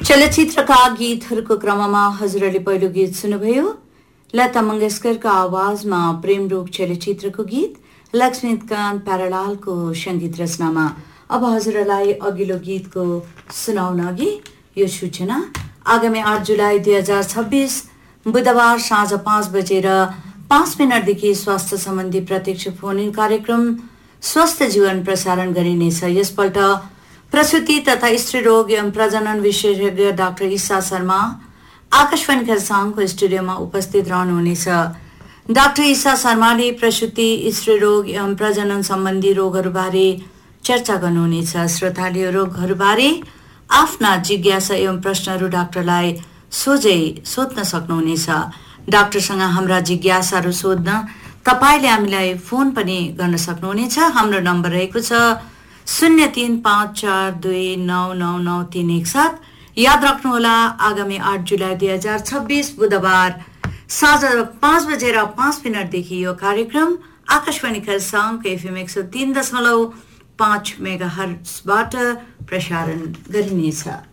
चलचित्रका गीतहरूको क्रममा हजुरले पहिलो गीत सुन्नुभयो लता मंगेशकरको आवाजमा प्रेम रोग चलचित्रको गीत लक्ष्मीकान्त प्यारालालको संगीत रचनामा। अब हजुरलाई अघिल्लो गीतको सुनाउन अघि यो सूचना। आगामी 8 जुलाई 2026 बुधबार साँझ 5:05 देखि स्वास्थ्य सम्बन्धी प्रत्यक्ष फोन इन कार्यक्रम स्वस्थ जीवन प्रसारण गरिनेछ। यसपल्ट प्रसूति तथा स्त्री रोग एवं प्रजनन विशेषज्ञ डाक्टर ईसा शर्मा आकाशवाणी खरसाङको स्टुडियोमा उपस्थित रहनुहुनेछ। डाक्टर ईसा शर्माले प्रसूति, स्त्री रोग एवं प्रजनन सम्बन्धी रोगहरूबारे चर्चा गर्नुहुनेछ। श्रोताले यो रोगहरूबारे आफ्ना जिज्ञासा एवं प्रश्नहरू डाक्टरलाई सोझै सोध्न सक्नुहुनेछ। डाक्टरसँग हाम्रा जिज्ञासाहरू सोध्न तपाईले हामीलाई फोन पनि गर्न सक्नुहुनेछ। हाम्रो नम्बर रहेको छ 035429999317। याद राख्नुहोला, आगामी 8 जुलाई 2026 बुधबार साँझ 5:05 देखि यो कार्यक्रम आकाशवाणी खरसाङको FM 103.5 मेगाहर्ट्जबाट प्रसारण गरिनेछ।